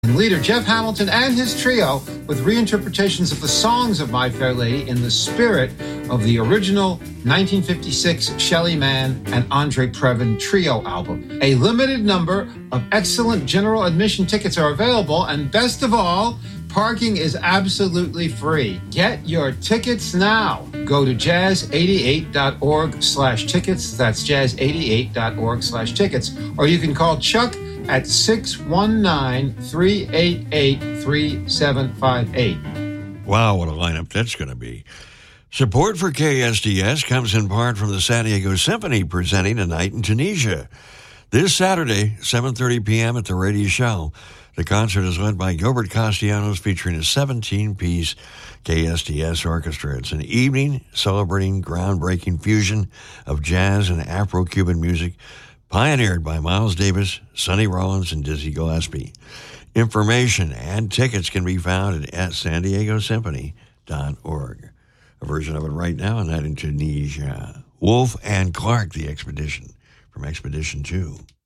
And leader Jeff Hamilton and his trio with reinterpretations of the songs of My Fair Lady in the spirit of the original 1956 Shelly Manne and Andre Previn trio album. A limited number of excellent general admission tickets are available, and best of all, parking is absolutely free. Get your tickets now. Go to jazz88.org/tickets. That's jazz88.org/tickets. Or you can call Chuck at 619-388-3758. Wow, what a lineup that's going to be. Support for KSDS comes in part from the San Diego Symphony presenting A Night in Tunisia. This Saturday, 7:30 p.m. at the Radio Show. The concert is led by Gilbert Castellanos, featuring a 17-piece KSDS orchestra. It's an evening celebrating groundbreaking fusion of jazz and Afro-Cuban music, pioneered by Miles Davis, Sonny Rollins, and Dizzy Gillespie. Information and tickets can be found at sandiegosymphony.org. A version of it right now, and that in Tunisia. Wolf and Clark, The Expedition, from Expedition 2.